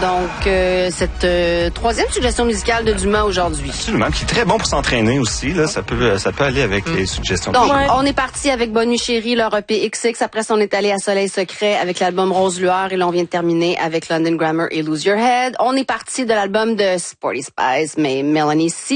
donc cette troisième suggestion musicale de Dumas aujourd'hui. Absolument, qui est très bon pour s'entraîner aussi. Là, ça peut aller avec les suggestions. Donc, on est parti avec Bonne Nuit Chérie, leur EP XX. Après ça, on est allé à Soleil Secret avec l'album Rose Lueur. Et là, on vient de terminer avec London Grammar et Lose Your Head. On est parti de l'album de Sporty Spice, mais Melanie C.